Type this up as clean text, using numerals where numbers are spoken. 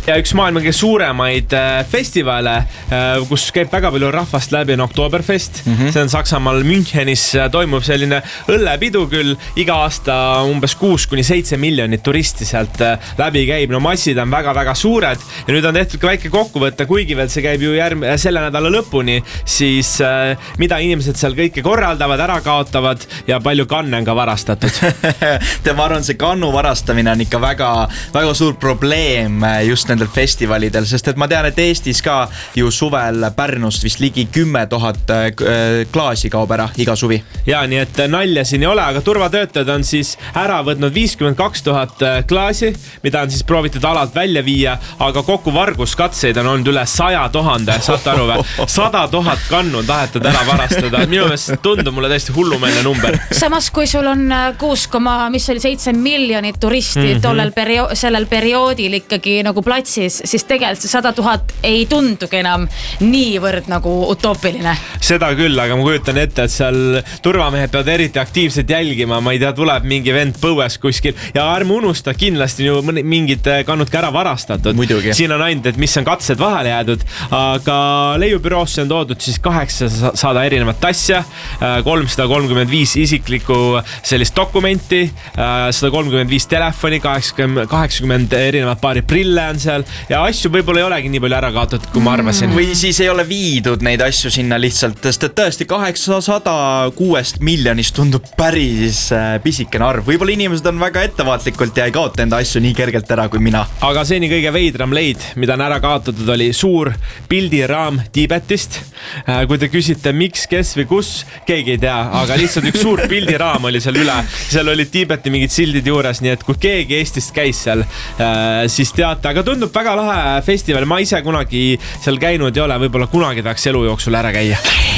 Ja üks maailma kõige suuremaid festivale, kus käib väga palju rahvast läbi, on Oktoberfest. See on Saksamaal Münchenis, toimub selline õllepidu küll. Iga aasta umbes 6-7 miljonit turisti sealt läbi käib. No massid on väga-väga suured ja nüüd on tehtud ka väike kokkuvõte, kuigi veel see käib ju selle nädala lõpuni, siis mida inimesed seal kõike korraldavad, ära kaotavad ja palju kanne on ka varastatud. Ma arvan, see kannu varastamine on ikka väga, väga suur probleem just nendel festivalidel, sest et ma tean, et Eestis ka ju suvel Pärnust vist ligi 10 000 klaasi kaob ära iga suvi. Ja nii, et nalja siin ei ole, aga turvatöötajad on siis ära võtnud 52 000 klaasi, mida on siis proovitud alalt välja viia, aga kokku varguskatseid on olnud üle 100 000, saate aru või? 100 000 kannu on tahetud ära varastada. Minu meelest tundub mulle täiesti hullumeelne number. Samas, kui sul on 6,7 miljonit turisti sellel perioodil ikkagi nagu platsis, siis tegelikult see 100 000 ei tundugi enam niivõrd nagu utoopiline. Seda küll, aga ma kujutan ette, et seal turvamehed peavad eriti aktiivselt jälgima. Ma ei tea, tuleb mingi vend põues kuskil ja ärme unusta, kindlasti ju mingid kannud ka ära varastatud. Muidugi. Siin on ainult, et mis on katsed vahele jäädud, aga leiubüroosse on toodud siis 800 erinevat asja, 335 isiklikku sellist dokumenti, 135 telefoni, 80 erinevat paari prille on seal ja asju võib-olla ei olegi nii palju ära kaotatud, kui ma arvasin. Või siis ei ole viidud neid asju sinna lihtsalt, sest et tõesti 806 miljonist tundub päris pisikene arv. Võib-olla inimesed on väga ettevaatlikult ja ei kaota enda asju nii kergelt ära kui mina. Aga seni kõige veidram leid, mida on ära kaotatud, oli suur pildiraam Tiibetist. Kui te küsite, miks, kes või kus, keegi ei tea, aga lihtsalt üks suur pildiraam oli seal üle. Seal olid Tiibeti mingid sildid juures, nii et kui keegi Eestist käis seal, siis teate, aga tundub väga lahe festival. Ma ise kunagi seal käinud ei ole, võib-olla kunagi tahaks elu jooksul ära käia.